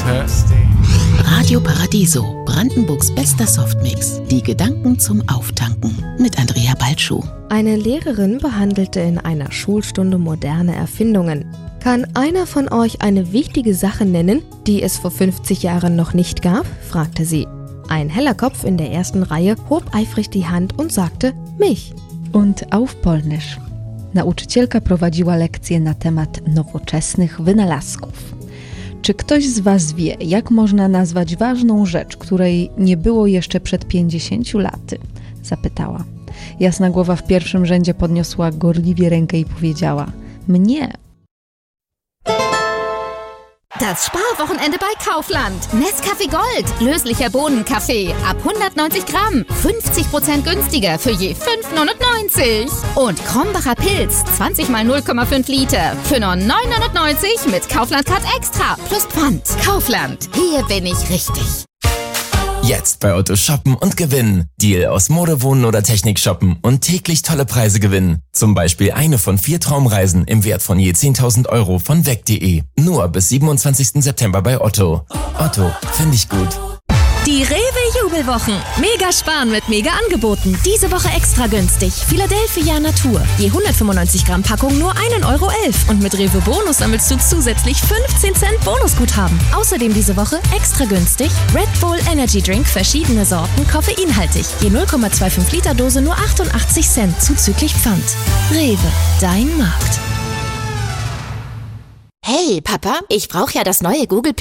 Radio Paradiso, Brandenburgs bester Softmix. Die Gedanken zum Auftanken mit Andrea Balschuh. Eine Lehrerin behandelte in einer Schulstunde moderne Erfindungen. Kann einer von euch eine wichtige Sache nennen, die es vor 50 Jahren noch nicht gab? Fragte sie. Ein heller Kopf in der ersten Reihe hob eifrig die Hand und sagte Milch. Und auf Polnisch. Nauczycielka prowadziła lekcję na temat nowoczesnych wynalazków. Czy ktoś z Was wie, jak można nazwać ważną rzecz, której nie było jeszcze przed 50 laty? Zapytała. Jasna głowa w pierwszym rzędzie podniosła gorliwie rękę i powiedziała: mnie. Das Sparwochenende bei Kaufland. Nescafé Gold. Löslicher Bohnenkaffee. Ab 190 Gramm. 50% günstiger für je 5,99. Und Krombacher Pilz. 20 mal 0,5 Liter. Für nur 9,99 mit Kaufland-Card Extra. Plus Pfand. Kaufland. Hier bin ich richtig. Jetzt bei Otto shoppen und gewinnen. Deal aus Mode, Wohnen oder Technik shoppen und täglich tolle Preise gewinnen. Zum Beispiel eine von 4 Traumreisen im Wert von je 10.000 Euro von weg.de. Nur bis 27. September bei Otto. Otto, finde ich gut. Die Rewe-Jubelwochen. Mega sparen mit Mega-Angeboten. Diese Woche extra günstig. Philadelphia Natur. Je 195 Gramm Packung nur 1,11 Euro. Und mit Rewe Bonus sammelst du zusätzlich 15 Cent Bonusguthaben. Außerdem diese Woche extra günstig Red Bull Energy Drink, verschiedene Sorten, koffeinhaltig. Je 0,25 Liter Dose nur 88 Cent zuzüglich Pfand. Rewe, dein Markt. Hey, Papa, ich brauche ja das neue Google